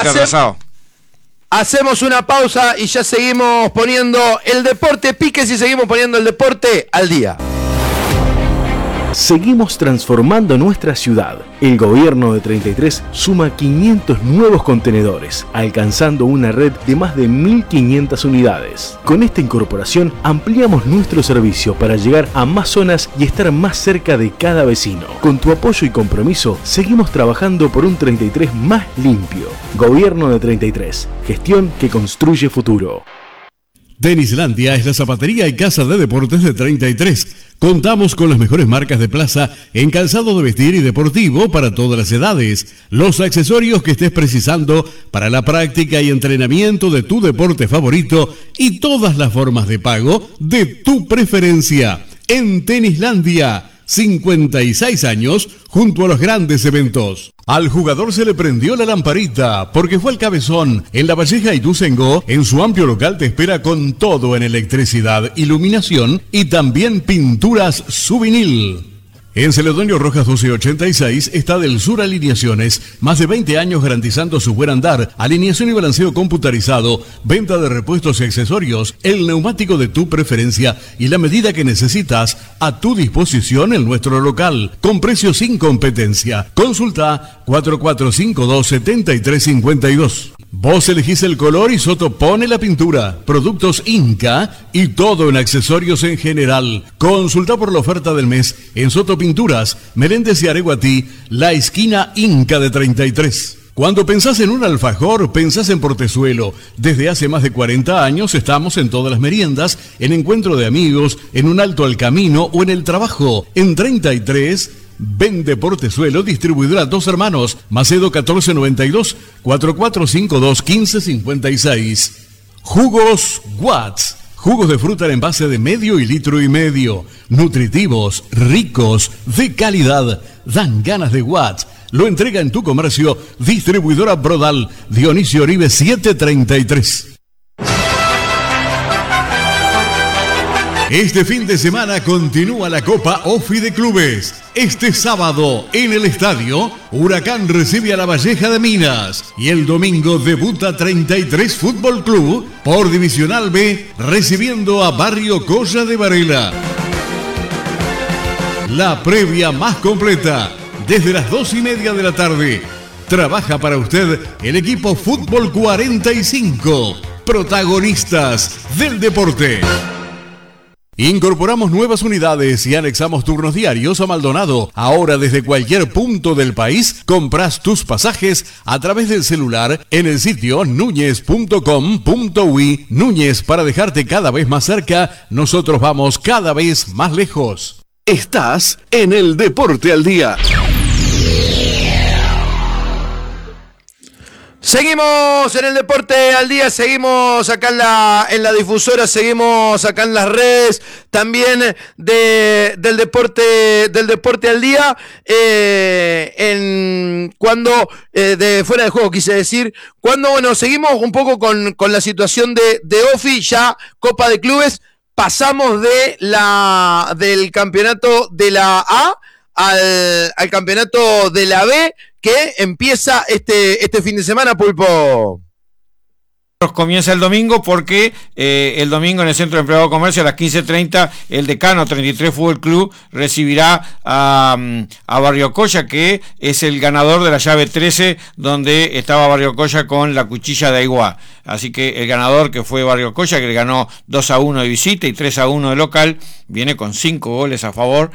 atrasado. Hacemos una pausa y ya seguimos poniendo el deporte piques y seguimos poniendo el deporte al día. Seguimos transformando nuestra ciudad. El gobierno de 33 suma 500 nuevos contenedores, alcanzando una red de más de 1.500 unidades. Con esta incorporación ampliamos nuestro servicio para llegar a más zonas y estar más cerca de cada vecino. Con tu apoyo y compromiso, seguimos trabajando por un 33 más limpio. Gobierno de 33, gestión que construye futuro. Tenislandia es la zapatería y casa de deportes de 33. Contamos con las mejores marcas de plaza en calzado de vestir y deportivo para todas las edades. Los accesorios que estés precisando para la práctica y entrenamiento de tu deporte favorito y todas las formas de pago de tu preferencia. En Tenislandia, 56 años junto a los grandes eventos. Al jugador se le prendió la lamparita porque fue al Cabezón. En La Valleja y Ituzaingó, en su amplio local te espera con todo en electricidad, iluminación y también pinturas Souvenir. En Celedonio Rojas 1286 está Del Sur Alineaciones, más de 20 años garantizando su buen andar, alineación y balanceo computarizado, venta de repuestos y accesorios, el neumático de tu preferencia y la medida que necesitas a tu disposición en nuestro local, con precios sin competencia. Consulta 4452-7352. Vos elegís el color y Soto pone la pintura. Productos Inca y todo en accesorios en general. Consulta por la oferta del mes en Soto Pinturas, Meléndez y Areguatí, la esquina Inca de 33. Cuando pensás en un alfajor, pensás en Portezuelo. Desde hace más de 40 años estamos en todas las meriendas, en encuentro de amigos, en un alto al camino o en el trabajo. En 33... Vende Portezuelo, distribuidora Dos Hermanos, Macedo 1492, 4452-1556. Jugos Watts, jugos de fruta en envase de medio y litro y medio, nutritivos, ricos, de calidad, dan ganas de Watts. Lo entrega en tu comercio, distribuidora Brodal, Dionisio Oribe 733. Este fin de semana continúa la Copa OFI de Clubes. Este sábado, en el estadio, Huracán recibe a La Valleja de Minas. Y el domingo debuta 33 Fútbol Club por Divisional B, recibiendo a Barrio Colla de Varela. La previa más completa, desde las 2:30 de la tarde. Trabaja para usted el equipo Fútbol 45, protagonistas del deporte. Incorporamos nuevas unidades y anexamos turnos diarios a Maldonado. Ahora desde cualquier punto del país compras tus pasajes a través del celular en el sitio nuñez.com.uy. Núñez, para dejarte cada vez más cerca, nosotros vamos cada vez más lejos. Estás en el Deporte al Día. Seguimos en el Deporte al Día, seguimos acá en la difusora, seguimos acá en las redes también del deporte al día, de fuera de juego quise decir, cuando seguimos un poco con la situación de OFI, ya Copa de Clubes, pasamos del campeonato de la A al campeonato de la B, que empieza este fin de semana, Pulpo. Comienza el domingo porque el domingo en el Centro de Empleado de Comercio a las 15:30 el Decano 33 Fútbol Club recibirá a Barrio Colla, que es el ganador de la llave 13, donde estaba Barrio Colla con la Cuchilla de Aiguá. Así que el ganador, que fue Barrio Colla, que le ganó 2-1 de visita y 3-1 de local, viene con 5 goles a favor.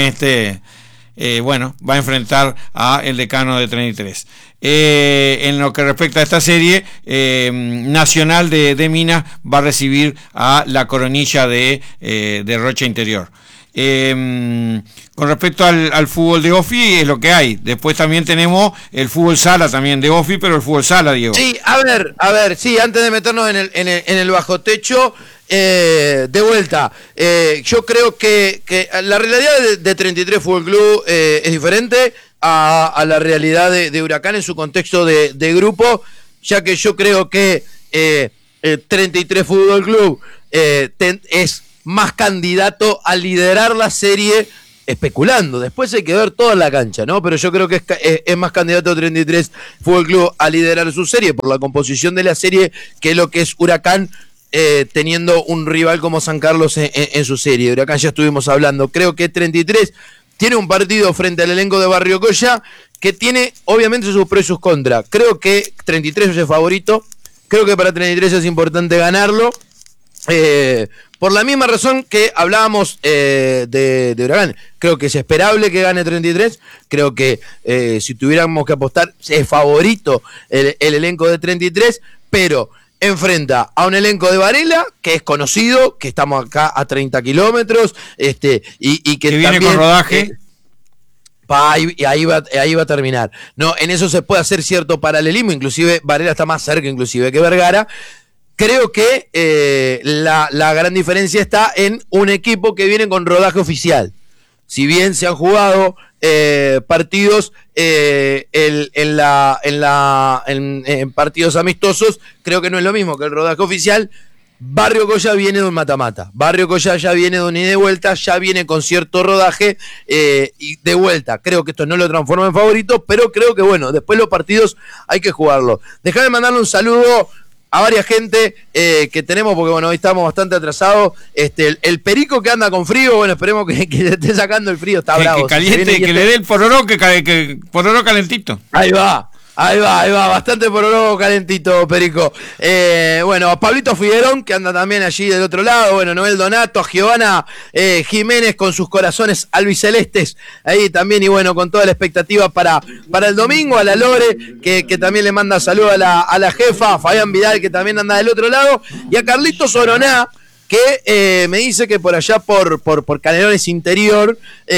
Va a enfrentar a el Decano de 33. En lo que respecta a esta serie, Nacional de Minas va a recibir a la Coronilla de Rocha Interior. Con respecto al fútbol de OFI, es lo que hay. Después también tenemos el fútbol sala también de OFI, pero el fútbol sala, Diego. Sí, a ver, sí, antes de meternos en el bajo techo, de vuelta, yo creo que la realidad de 33 Fútbol Club es diferente a la realidad de Huracán en su contexto de grupo, ya que yo creo que 33 Fútbol Club es más candidato a liderar la serie especulando. Después hay que ver toda la cancha, ¿no? Pero yo creo que es más candidato 33 Fútbol Club a liderar su serie por la composición de la serie que lo que es Huracán, teniendo un rival como San Carlos en su serie. Huracán ya estuvimos hablando. Creo que 33 tiene un partido frente al elenco de Barrio Colla que tiene obviamente sus pros y sus contras. Creo que 33 es el favorito. Creo que para 33 es importante ganarlo. Por la misma razón que hablábamos de Huracán. Creo que es esperable que gane 33. Creo que si tuviéramos que apostar, es favorito el elenco de 33, pero enfrenta a un elenco de Varela, que es conocido, que estamos acá a 30 kilómetros, y que viene también, con rodaje. Ahí va a terminar. No, en eso se puede hacer cierto paralelismo, inclusive Varela está más cerca inclusive que Vergara. Creo que la gran diferencia está en un equipo que viene con rodaje oficial. Si bien se han jugado partidos en partidos amistosos, creo que no es lo mismo que el rodaje oficial. Barrio Colla viene de un mata-mata. Barrio Colla ya viene de un ida y de vuelta, ya viene con cierto rodaje y de vuelta. Creo que esto no lo transforma en favorito, pero creo que bueno, después los partidos hay que jugarlos. Dejame mandarle un saludo a varias gente que tenemos, porque bueno, hoy estamos bastante atrasados. El Perico que anda con frío, bueno, esperemos que esté sacando el frío, está bravo. Que caliente, que le dé el pororó, que pororó calentito. Ahí va, bastante pororó calentito, Perico. Bueno, a Pablito Figuerón, que anda también allí del otro lado, bueno, Noel Donato, a Giovanna Jiménez con sus corazones albicelestes, ahí también, y bueno, con toda la expectativa para el domingo, a la Lore, que también le manda saludos a la jefa, a Fabián Vidal, que también anda del otro lado, y a Carlitos Oroná, que me dice que por allá por Canelones Interior,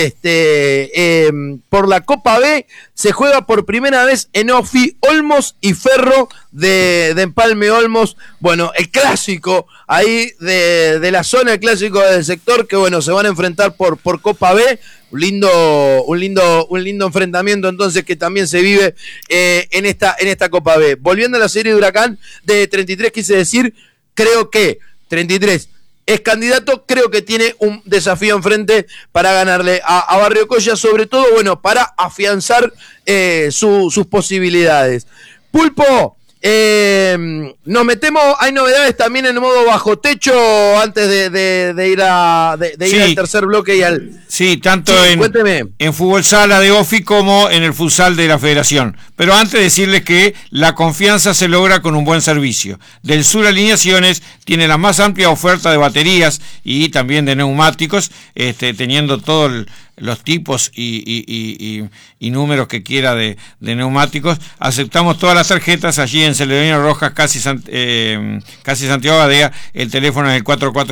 por la Copa B, se juega por primera vez en Ofi, Olmos y Ferro de Empalme Olmos. Bueno, el clásico ahí de la zona, el clásico del sector, que bueno, se van a enfrentar por Copa B. Un lindo enfrentamiento entonces que también se vive en esta Copa B. Volviendo a la serie de Huracán de 33, quise decir, creo que 33 es candidato, creo que tiene un desafío enfrente para ganarle a Barrio Colla, sobre todo, bueno, para afianzar sus posibilidades. Pulpo, nos metemos, hay novedades también en modo bajo techo antes de ir al tercer bloque y al... Sí, tanto en fútbol sala de Ofi como en el futsal de la Federación. Pero antes decirles que la confianza se logra con un buen servicio. Del Sur Alineaciones tiene la más amplia oferta de baterías y también de neumáticos, teniendo todos los tipos y números que quiera de neumáticos. Aceptamos todas las tarjetas allí en Celedonio Rojas, casi Santiago Gadea. El teléfono es el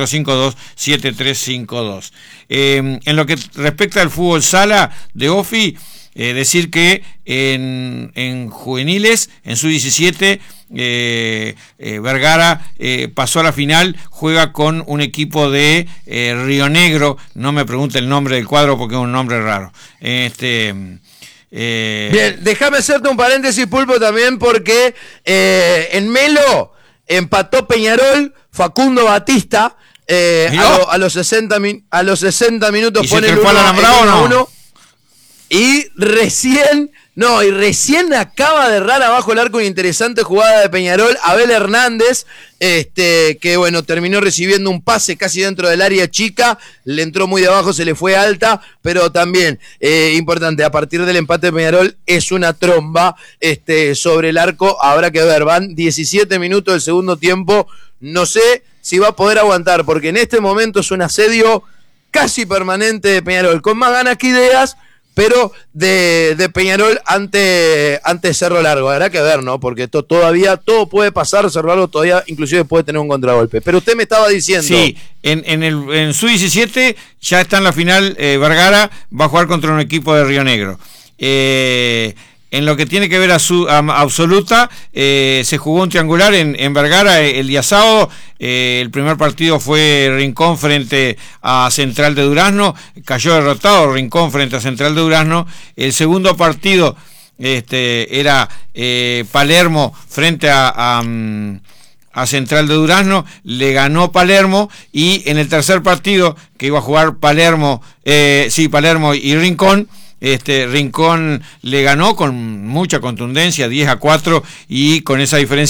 4452-7352. En lo que respecta al fútbol sala de Ofi, decir que en juveniles, en sub-17, Vergara pasó a la final, juega con un equipo de Río Negro. No me pregunte el nombre del cuadro porque es un nombre raro. Bien, déjame hacerte un paréntesis, Pulpo, también, porque en Melo empató Peñarol, Facundo Batista, a los 60 minutos pone el 1-1, y recién acaba de errar abajo el arco una interesante jugada de Peñarol, Abel Hernández, que bueno, terminó recibiendo un pase casi dentro del área chica, le entró muy de abajo, se le fue alta, pero también importante, a partir del empate de Peñarol es una tromba sobre el arco. Habrá que ver, van 17 minutos del segundo tiempo, no sé si va a poder aguantar, porque en este momento es un asedio casi permanente de Peñarol, con más ganas que ideas, pero de Peñarol ante Cerro Largo. Habrá que ver, ¿no? Porque todavía todo puede pasar, Cerro Largo todavía inclusive puede tener un contragolpe. Pero usted me estaba diciendo... Sí, en Sub-17 ya está en la final, Vergara va a jugar contra un equipo de Río Negro. En lo que tiene que ver a absoluta, se jugó un triangular en Vergara el día sábado. El primer partido fue Rincón frente a Central de Durazno, cayó derrotado Rincón frente a Central de Durazno. El segundo partido era Palermo frente a a Central de Durazno, le ganó Palermo, y en el tercer partido que iba a jugar Palermo y Rincón, Rincón le ganó con mucha contundencia, 10-4, y con esa diferencia